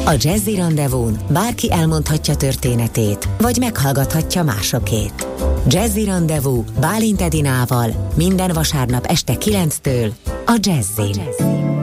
A Jazzy Rendezvún bárki elmondhatja történetét, vagy meghallgathatja másokét. Jazzy Rendezvú Bálint Edinával minden vasárnap este 9-től a Jazzin.